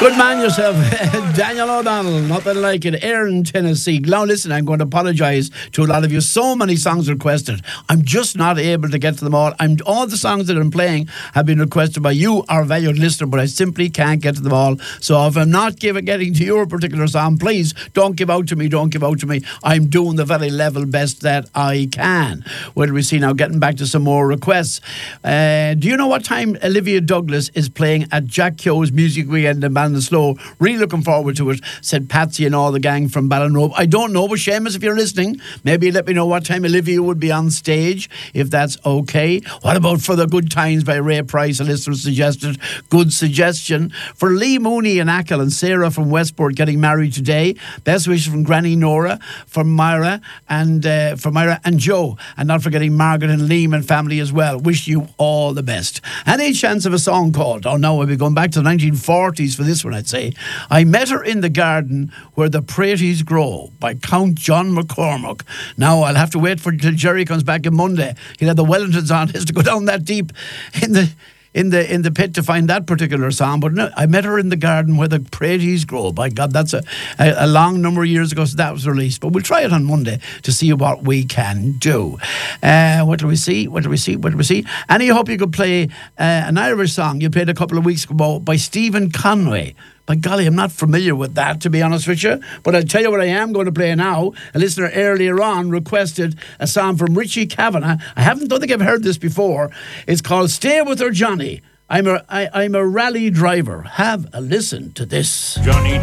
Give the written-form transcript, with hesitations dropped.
Good man yourself, Daniel O'Donnell. Nothing like it. Erin, Tennessee. Now listen, I'm going to apologise to a lot of you. So many songs requested. I'm just not able to get to them all. All the songs that I'm playing have been requested by you, our valued listener, but I simply can't get to them all. So if I'm not getting to your particular song, please don't give out to me. Don't give out to me. I'm doing the very level best that I can. What do we see now? Getting back to some more requests. Do you know what time Olivia Douglas is playing at Jack Keogh's Music Weekend in Ballinasloe? Really looking forward to it, said Patsy and all the gang from Ballinrobe. I don't know, but Seamus, if you're listening, maybe let me know what time Olivia would be on stage, if that's okay. What about For the Good Times by Ray Price? A listener suggested. Good suggestion. For Lee Mooney and Ackle and Sarah from Westport getting married today. Best wishes from Granny Nora, from Myra and Joe. And not forgetting Margaret and Liam and family as well. Wish you all the best. Any chance of a song called, oh no, we'll be going back to the 1940s for this one, I'd say. I Met Her in the Garden Where the Praties Grow by Count John McCormack. Now I'll have to wait till Jerry comes back on Monday. He'll have the Wellingtons on. He has to go down that deep in the pit to find that particular song. But no, I Met Her in the Garden Where the Praties Grow. By God, that's a long number of years ago, so that was released. But we'll try it on Monday to see what we can do. What do we see? Annie, I hope you could play an Irish song you played a couple of weeks ago by Stephen Conway. By golly, I'm not familiar with that, to be honest with you. But I'll tell you what I am going to play now. A listener earlier on requested a song from Richie Kavanagh. Don't think I've heard this before. It's called Stay With Her, Johnny. I'm a rally driver. Have a listen to this. Johnny